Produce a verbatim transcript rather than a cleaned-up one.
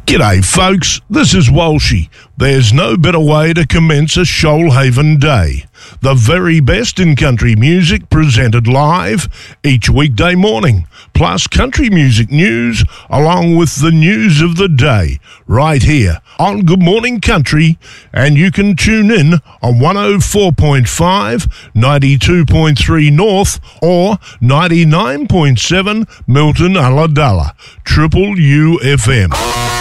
G'day folks, this is Walshy. There's no better way to commence a Shoalhaven day. The very best in country music presented live each weekday morning, plus country music news along with the news of the day right here on Good Morning Country, and you can tune in on one oh four point five, ninety-two point three North or ninety-nine point seven Milton Ulladulla, Triple U F M.